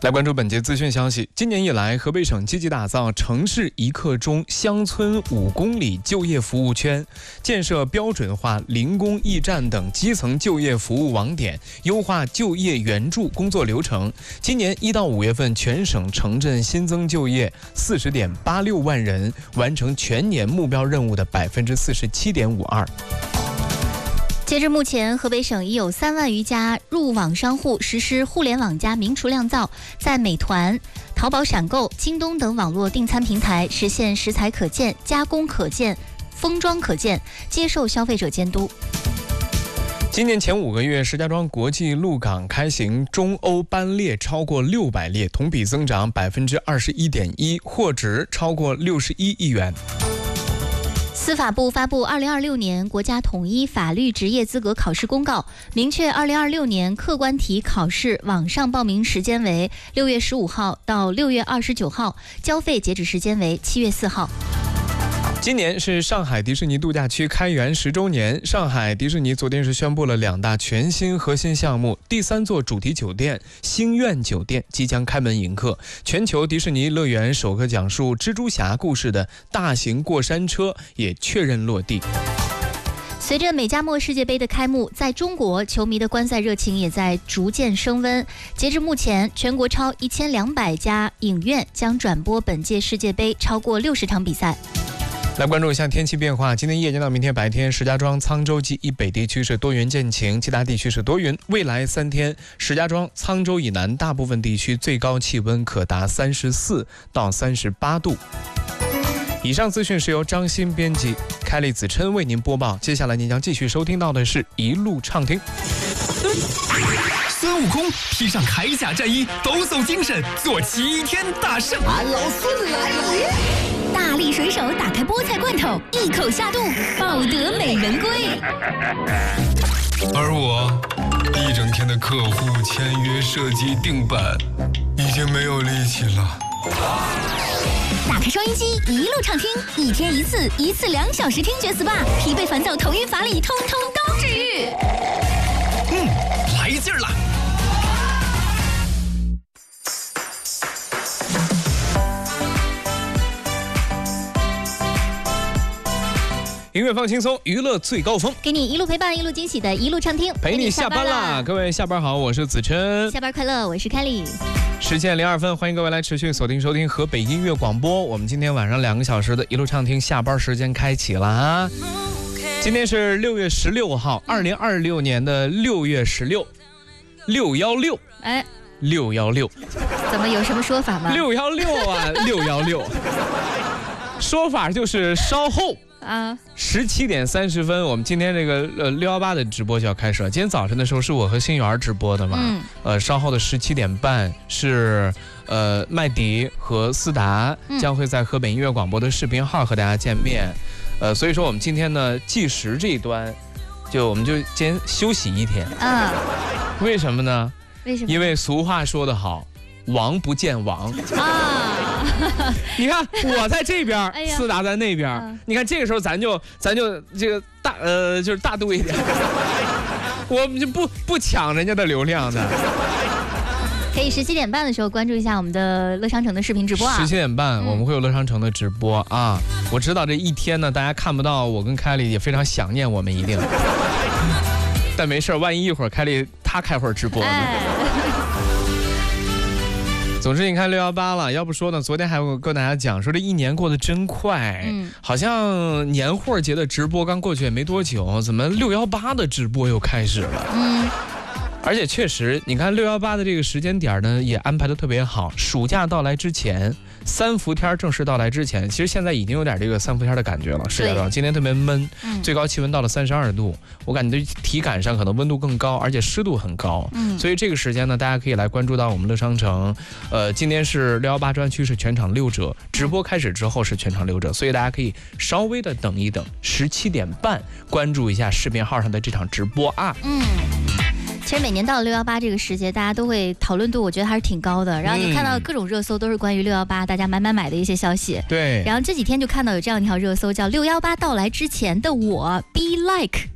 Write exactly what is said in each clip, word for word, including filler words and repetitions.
来关注本节资讯消息。今年以来，河北省积极打造城市一刻钟、乡村五公里就业服务圈，建设标准化零工驿站等基层就业服务网点，优化就业援助工作流程。今年一到五月份，全省城镇新增就业四十点八六万人，完成全年目标任务的百分之四十七点五二。 截至目前，河北省已有三万余家入网商户实施互联网加明厨亮灶，在美团、淘宝闪购、京东等网络订餐平台实现食材可见、加工可见、封装可见，接受消费者监督。 今年前五个月，石家庄国际陆港开行中欧班列超过六百列，同比增长百分之二十一点一，货值超过六十一亿元。 司法部发布二零二六年国家统一法律职业资格考试公告，明确二零二六年客观题考试网上报名时间为六月十五号到六月二十九号，交费截止时间为七月四号。 今年是上海迪士尼度假区开园十周年，上海迪士尼昨天是宣布了两大全新核心项目，第三座主题酒店星愿酒店即将开门迎客，全球迪士尼乐园首个讲述蜘蛛侠故事的大型过山车也确认落地。 随着美加墨世界杯的开幕，在中国球迷的观赛热情也在逐渐升温。截至目前，全国超一千两百家影院将转播本届世界杯超过六十场比赛。 来关注一下天气变化，今天夜间到明天白天，石家庄、沧州及以北地区是多云见晴，其他地区是多云。未来三天，石家庄、沧州以南大部分地区最高气温可达三十四到三十八度。以上资讯是由张鑫编辑，开丽子琛为您播报。接下来您将继续收听到的是一路畅听。 孙悟空披上铠甲战衣，抖擞精神，做齐天大圣。 俺老孙来了！ 大力水手打开菠菜罐头，一口下肚，抱得美人归。 而我一整天的客户签约、设计、定版，已经没有力气了。 打开收音机，一路畅听，一天一次，一次两小时听觉 S P A， 疲惫烦躁、头晕乏力，通通都治愈。 嗯，来劲儿了！ 音乐放轻松，娱乐最高峰， 给你一路陪伴，一路惊喜的一路畅听， 陪你下班啦！各位下班好，我是子琛， 下班快乐，我是凯丽。 十点零二分，欢迎各位来持续锁定收听河北音乐广播。我们今天晚上两个小时的一路畅听下班时间开启了啊！今天是六月十六号，二零二六年的六月十六，六幺六， 哎， 六幺六， 怎么有什么说法吗？ 六幺六啊，六幺六，说法就是稍后。啊，十七点三十分，我们今天这个呃六幺八的直播就要开始了。今天早晨的时候是我和新源直播的嘛，嗯、呃，稍后的十七点半是呃麦迪和思达将会在河北音乐广播的视频号和大家见面，嗯、呃，所以说我们今天呢计时这一端，就我们就今天休息一天。啊，为什么呢？ 为什么？ 因为俗话说得好，王不见王啊。你看我在这边，哎、思达在那边，嗯、你看这个时候咱就咱就这个大呃就是大度一点，我们就不不抢人家的流量的。 可以十七点半的时候关注一下我们的乐商城的视频直播啊。 十七点半、嗯、我们会有乐商城的直播啊。我知道这一天呢，大家看不到我跟凯莉，也非常想念我们一定。但没事，万一一会儿凯莉她开会儿直播呢。哎，总之你看六幺八了，要不说呢，昨天还有跟大家讲说这一年过得真快，嗯，好像年货节的直播刚过去也没多久，怎么六幺八的直播又开始了？嗯，而且确实，你看六幺八的这个时间点呢，也安排的特别好，暑假到来之前，三伏天正式到来之前，其实现在已经有点这个三伏天的感觉了。石家庄今天特别闷，嗯、最高气温到了三十二度，我感觉体感上可能温度更高，而且湿度很高。嗯，所以这个时间呢，大家可以来关注到我们乐商城。呃，今天是六幺八专区是全场六折，直播开始之后是全场六折，所以大家可以稍微的等一等，十七点半关注一下视频号上的这场直播啊。嗯。 其实每年到了六幺八这个时节，大家都会讨论度，我觉得还是挺高的。然后你看到各种热搜都是关于六幺八大家买买买的一些消息。 对。 然后这几天就看到有这样一条热搜，叫六幺八到来之前的我 be like。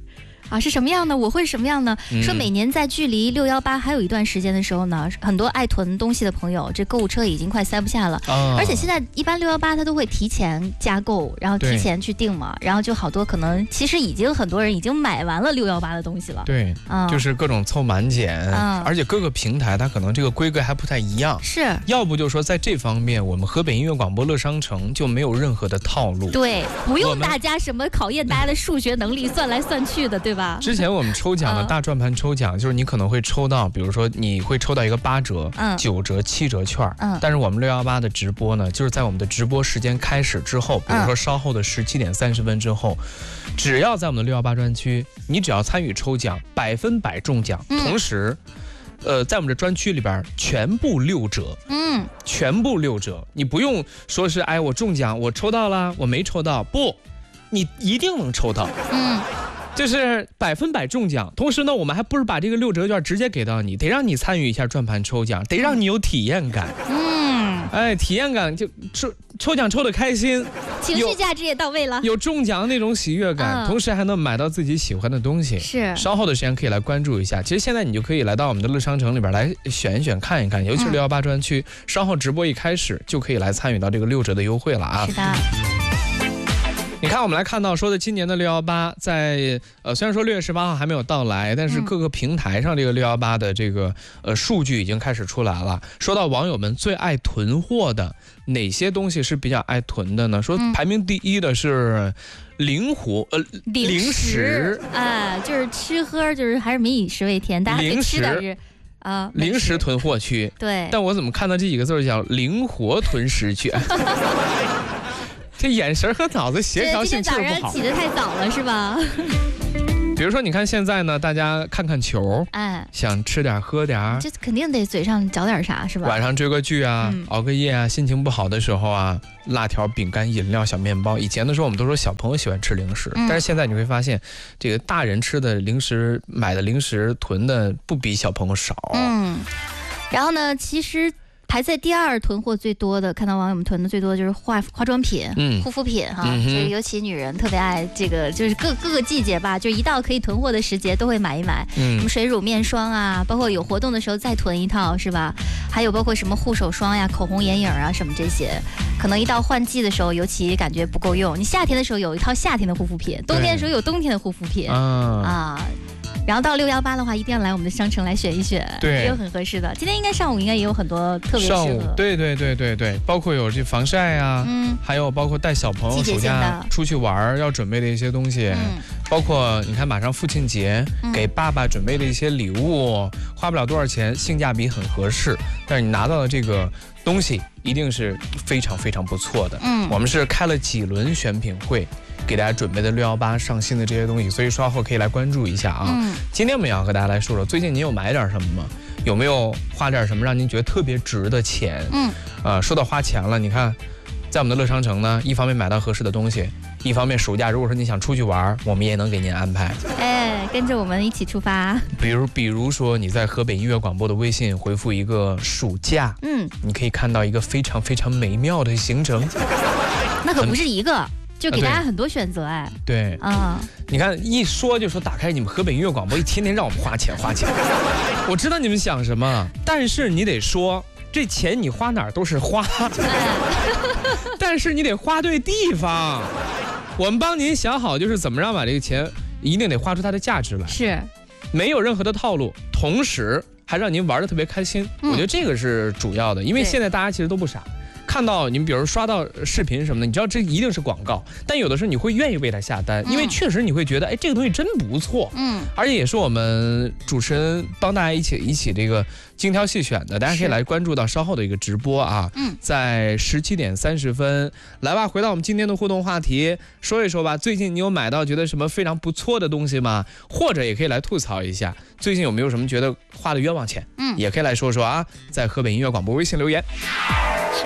啊，是什么样呢？我会什么样呢？ 嗯、 说每年在距离六幺八还有一段时间的时候呢，很多爱囤东西的朋友，这购物车已经快塞不下了。啊、而且现在一般六幺八它都会提前加购，然后提前去订嘛，然后就好多可能其实已经很多人已经买完了六幺八的东西了。 对，嗯、就是各种凑满减，嗯、而且各个平台它可能这个规格还不太一样。 是， 要不就说在这方面，我们河北音乐广播乐商城就没有任何的套路。 对，不用大家什么考验大家的数学能力算来算去的，对吧？ 之前我们抽奖的大转盘抽奖，就是你可能会抽到，比如说你会抽到一个八折、嗯、九折、七折券，嗯，但是我们六幺八的直播呢，就是在我们的直播时间开始之后，比如说稍后的十七点三十分之后，只要在我们的六幺八专区，你只要参与抽奖，百分百中奖，嗯、同时。呃，在我们这专区里边，全部六折，嗯，全部六折，你不用说是哎，我中奖，我抽到了，我没抽到，不，你一定能抽到，嗯，就是百分百中奖。同时呢，我们还不是把这个六折券直接给到你，得让你参与一下转盘抽奖，得让你有体验感，嗯，哎，体验感就抽抽奖抽得开心， 情绪价值也到位了， 有中奖那种喜悦感，嗯、同时还能买到自己喜欢的东西。 是， 稍后的时间可以来关注一下。其实现在你就可以来到我们的乐商城里边来选一选、看一看，尤其是六幺八专区，嗯、稍后直播一开始就可以来参与到这个六折的优惠了啊！ 是的。 你看，我们来看到说的今年的六幺八，在呃虽然说六月十八号还没有到来，但是各个平台上这个六幺八的这个呃数据已经开始出来了。说到网友们最爱囤货的哪些东西是比较爱囤的呢？说排名第一的是零活呃零食，哎，就是吃喝就是还是民以食为天，大家可以吃点是。 啊，零食囤货区。 对， 但我怎么看到这几个字叫灵活囤食区？这眼神和脑子协调性就是不好。 今天早上起得太早了是吧？ 比如说，你看现在呢，大家看看球，哎，想吃点喝点， 这肯定得嘴上找点啥是吧？ 晚上追个剧啊，嗯、熬个夜啊，心情不好的时候啊，辣条、饼干、饮料、小面包。以前的时候我们都说小朋友喜欢吃零食，嗯、但是现在你会发现，这个大人吃的零食、买的零食、囤的不比小朋友少。嗯， 然后呢，其实。排在第二囤货最多的，看到网友们囤的最多的就是化化妆品、嗯、护肤品哈，嗯、就是尤其女人特别爱这个，就是各各个季节吧，就一到可以囤货的时节都会买一买。嗯，什么水乳面霜啊，包括有活动的时候再囤一套是吧？还有包括什么护手霜呀、口红、眼影啊什么这些，可能一到换季的时候，尤其感觉不够用。你夏天的时候有一套夏天的护肤品，冬天的时候有冬天的护肤品啊。然后到六幺八的话，一定要来我们的商城来选一选，对，也有很合适的。今天应该上午应该也有很多特别适合。 上午，对对对对对，包括有这防晒啊，嗯，还有包括带小朋友暑假出去玩要准备的一些东西，嗯，包括你看马上父亲节，嗯、给爸爸准备的一些礼物，花不了多少钱，性价比很合适，但是你拿到的这个东西一定是非常非常不错的。嗯，我们是开了几轮选品会。给大家准备的六幺八上新的这些东西，所以稍后可以来关注一下啊。嗯、今天我们要和大家来说说，最近您有买点什么吗？有没有花点什么让您觉得特别值的钱？嗯，呃，说到花钱了，你看，在我们的乐商城呢，一方面买到合适的东西，一方面暑假如果说你想出去玩，我们也能给您安排。 哎，跟着我们一起出发。 比如，比如说你在河北音乐广播的微信回复一个暑假，嗯，你可以看到一个非常非常美妙的行程。 那可不是一个。就给大家很多选择哎， 对啊，你看一说就说打开你们河北音乐广播，一天天让我们花钱花钱，我知道你们想什么，但是你得说这钱你花哪儿都是花，但是你得花对地方。我们帮您想好，就是怎么让把这个钱一定得花出它的价值来， 是没有任何的套路，同时还让您玩得特别开心。嗯、我觉得这个是主要的，因为现在大家其实都不傻。看到你们比如刷到视频什么的，你知道这一定是广告，但有的时候你会愿意为它下单，因为确实你会觉得哎这个东西真不错，嗯，而且也是我们主持人帮大家一起一起这个精挑细选的，大家可以来关注到稍后的一个直播啊，嗯，在十七点三十分来吧，回到我们今天的互动话题，说一说吧，最近你有买到觉得什么非常不错的东西吗？或者也可以来吐槽一下，最近有没有什么觉得花的冤枉钱？嗯，也可以来说说啊，在河北音乐广播微信留言。